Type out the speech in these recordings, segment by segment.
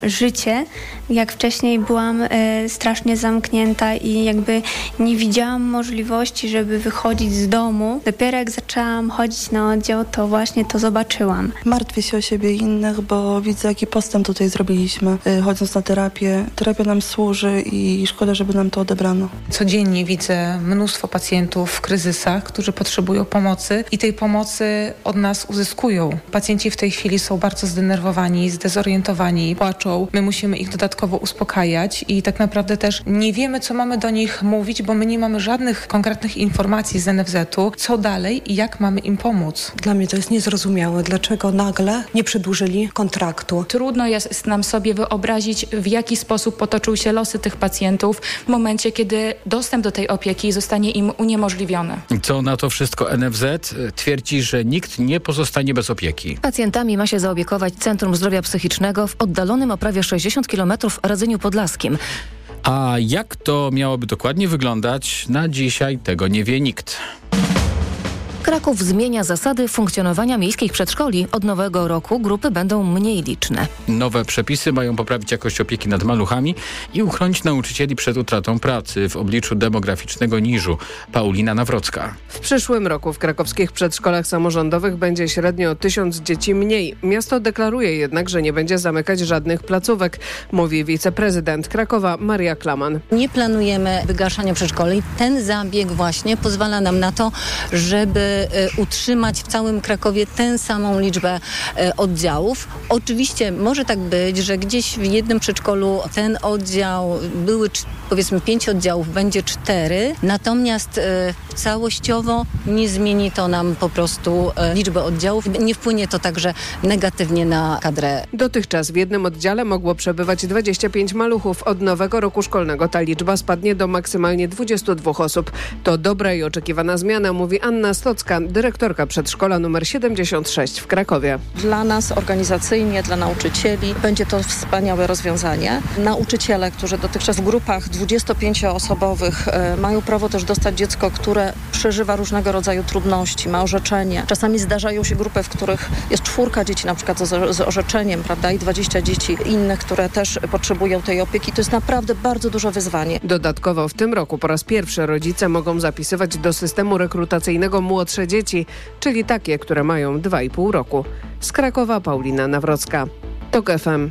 życie. Jak wcześniej byłam strasznie zamknięta i jakby nie widziałam możliwości, żeby wychodzić z domu. Dopiero jak zaczęłam chodzić na oddział, to właśnie to zobaczyłam. Martwię się o siebie i innych, bo widzę, jaki postęp tutaj zrobiliśmy, chodząc na terapię. Terapia nam służy i szkoda, żeby nam to odebrano. Codziennie widzę mnóstwo pacjentów w kryzysach, którzy potrzebują pomocy i tej pomocy od nas uzyskują. Pacjenci w tej chwili są bardzo zdenerwowani, zdezorientowani, płaczą. My musimy ich dodatkowo uspokajać i tak naprawdę też nie wiemy, co mamy do nich mówić, bo my nie mamy żadnych konkretnych informacji z NFZ-u, co dalej i jak mamy im pomóc. Dla mnie to jest niezrozumiałe, dlaczego nagle nie przedłużyli kontraktu. Trudno jest nam sobie wyobrazić, w jaki sposób potoczył się losy tych pacjentów w momencie, kiedy dostęp do tej opieki zostanie im uniemożliwiony. Co na to wszystko NFZ twierdzi, że nikt nie pozostanie bez opieki. Pacjentami ma się zaopiekować Centrum Zdrowia Psychicznego w oddalonym o prawie 60 km Radzeniu Podlaskim. A jak to miałoby dokładnie wyglądać? Na dzisiaj tego nie wie nikt. Kraków zmienia zasady funkcjonowania miejskich przedszkoli. Od nowego roku grupy będą mniej liczne. Nowe przepisy mają poprawić jakość opieki nad maluchami i uchronić nauczycieli przed utratą pracy w obliczu demograficznego niżu. Paulina Nawrocka. W przyszłym roku w krakowskich przedszkolach samorządowych będzie średnio 1000 dzieci mniej. Miasto deklaruje jednak, że nie będzie zamykać żadnych placówek, mówi wiceprezydent Krakowa Maria Klaman. Nie planujemy wygaszania przedszkoli. Ten zabieg właśnie pozwala nam na to, żeby utrzymać w całym Krakowie tę samą liczbę oddziałów. Oczywiście może tak być, że gdzieś w jednym przedszkolu ten oddział, były powiedzmy 5 oddziałów, będzie 4, natomiast całościowo nie zmieni to nam po prostu liczby oddziałów. Nie wpłynie to także negatywnie na kadrę. Dotychczas w jednym oddziale mogło przebywać 25 maluchów. Od nowego roku szkolnego ta liczba spadnie do maksymalnie 22 osób. To dobra i oczekiwana zmiana, mówi Anna Stocka, dyrektorka przedszkola nr 76 w Krakowie. Dla nas organizacyjnie, dla nauczycieli będzie to wspaniałe rozwiązanie. Nauczyciele, którzy dotychczas w grupach 25-osobowych mają prawo też dostać dziecko, które przeżywa różnego rodzaju trudności, ma orzeczenie. Czasami zdarzają się grupy, w których jest 4 dzieci na przykład z orzeczeniem, prawda, i 20 dzieci innych, które też potrzebują tej opieki. To jest naprawdę bardzo duże wyzwanie. Dodatkowo w tym roku po raz pierwszy rodzice mogą zapisywać do systemu rekrutacyjnego młodsze dzieci, czyli takie, które mają 2,5 roku. Z Krakowa Paulina Nawrocka. TOK FM.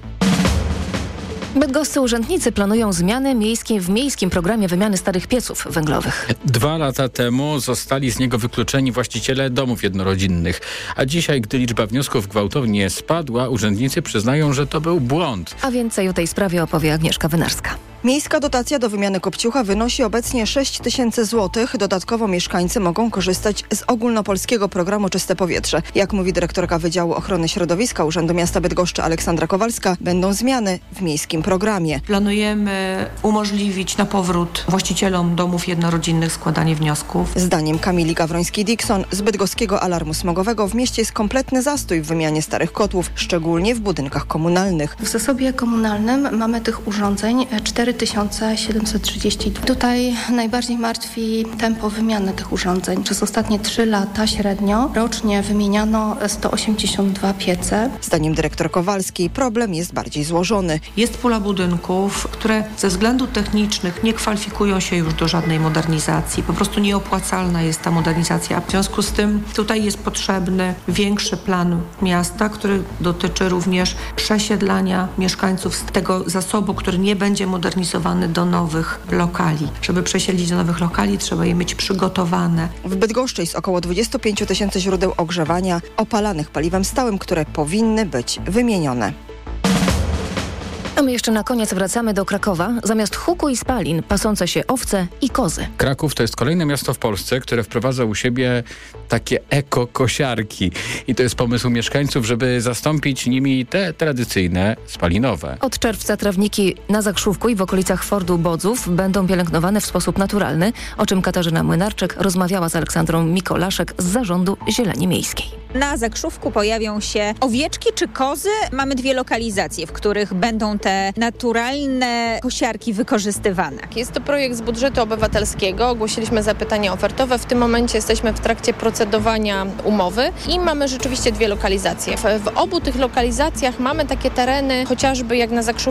Bydgoscy urzędnicy planują zmiany w miejskim programie wymiany starych pieców węglowych. 2 lata temu zostali z niego wykluczeni właściciele domów jednorodzinnych. A dzisiaj, gdy liczba wniosków gwałtownie spadła, urzędnicy przyznają, że to był błąd. A więcej o tej sprawie opowie Agnieszka Wynarska. Miejska dotacja do wymiany kopciucha wynosi obecnie 6 000 złotych. Dodatkowo mieszkańcy mogą korzystać z ogólnopolskiego programu Czyste Powietrze. Jak mówi dyrektorka Wydziału Ochrony Środowiska Urzędu Miasta Bydgoszczy Aleksandra Kowalska, będą zmiany w miejskim programie. Planujemy umożliwić na powrót właścicielom domów jednorodzinnych składanie wniosków. Zdaniem Kamili Gawrońskiej-Dixon z bydgoskiego alarmu smogowego w mieście jest kompletny zastój w wymianie starych kotłów, szczególnie w budynkach komunalnych. W zasobie komunalnym mamy tych urządzeń 4732. Tutaj najbardziej martwi tempo wymiany tych urządzeń. Przez ostatnie 3 lata średnio rocznie wymieniano 182 piece. Zdaniem dyrektor Kowalskiej problem jest bardziej złożony. Jest pula budynków, które ze względów technicznych nie kwalifikują się już do żadnej modernizacji. Po prostu nieopłacalna jest ta modernizacja. W związku z tym tutaj jest potrzebny większy plan miasta, który dotyczy również przesiedlania mieszkańców z tego zasobu, który nie będzie modernizowany, do nowych lokali. Żeby przesiedlić do nowych lokali, trzeba je mieć przygotowane. W Bydgoszczy jest około 25 000 źródeł ogrzewania opalanych paliwem stałym, które powinny być wymienione. A my jeszcze na koniec wracamy do Krakowa. Zamiast huku i spalin pasące się owce i kozy. Kraków to jest kolejne miasto w Polsce, które wprowadza u siebie takie eko-kosiarki. I to jest pomysł mieszkańców, żeby zastąpić nimi te tradycyjne spalinowe. Od czerwca trawniki na Zakrzówku i w okolicach Fordu Bodzów będą pielęgnowane w sposób naturalny, o czym Katarzyna Młynarczyk rozmawiała z Aleksandrą Mikolaszek z Zarządu Zieleni Miejskiej. Na Zakrzówku pojawią się owieczki czy kozy. Mamy 2 lokalizacje, w których będą te naturalne kosiarki wykorzystywane. Jest to projekt z budżetu obywatelskiego. Ogłosiliśmy zapytania ofertowe. W tym momencie jesteśmy w trakcie procedowania umowy i mamy rzeczywiście 2 lokalizacje. W obu tych lokalizacjach mamy takie tereny, chociażby jak na Zakrzówku